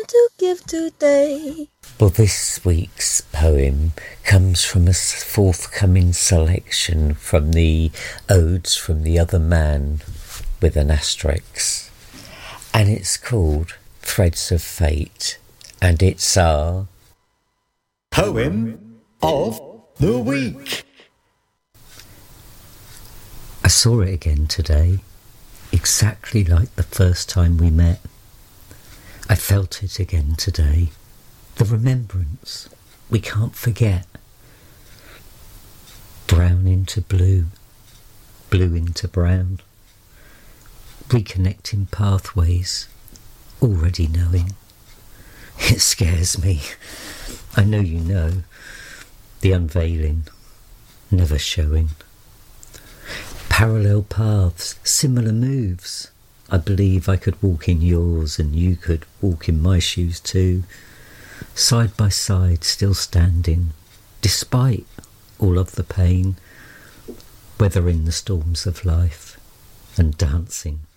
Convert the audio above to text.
to give today. Well, this week's poem comes from a forthcoming selection from the Odes from the Other Man with an asterisk, and it's called Threads of Fate, and it's our Poem of the Week. I saw it again today, exactly like the first time we met. I felt it again today, the remembrance we can't forget. Brown into blue, blue into brown, reconnecting pathways, already knowing. It scares me, I know you know, the unveiling, never showing. Parallel paths, similar moves. I believe I could walk in yours and you could walk in my shoes too. Side by side, still standing, despite all of the pain, weathering the storms of life and dancing